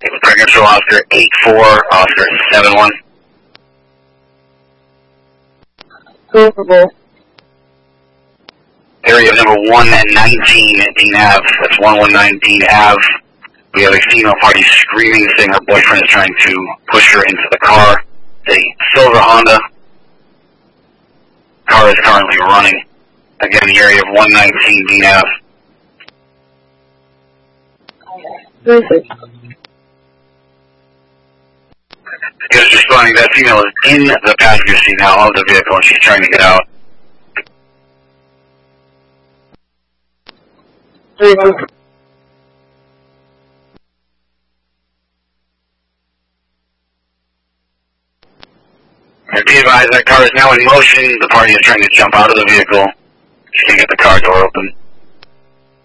Control Oscar 8-4, Oscar 7-1. Comfortable. Area number 119 at Dean Ave. That's 119 Dean Ave. We have a female party screaming, saying her boyfriend is trying to push her into the car. It's a silver Honda. Car is currently running. Again, the area of 119 Dean Ave. Perfect. Just responding, that female is in the passenger seat now of the vehicle and she's trying to get out. 3-1. And be advised, that car is now in motion. The party is trying to jump out of the vehicle. She can't get the car door open.